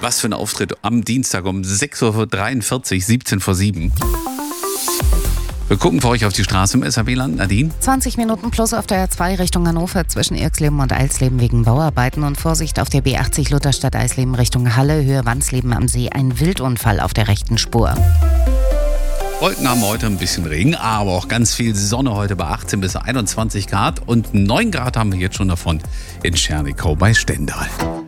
Was für ein Auftritt am Dienstag um 6.43 Uhr, 17 vor 7. Wir gucken für euch auf die Straße im SAP-Land. Nadine? 20 Minuten plus auf der A2 Richtung Hannover zwischen Irxleben und Eilsleben wegen Bauarbeiten und Vorsicht auf der B80 Lutherstadt-Eisleben Richtung Halle, Höhe Wansleben am See. Ein Wildunfall auf der rechten Spur. Wolken haben heute ein bisschen Regen, aber auch ganz viel Sonne heute bei 18 bis 21 Grad und 9 Grad haben wir jetzt schon davon in Schernikau bei Stendal.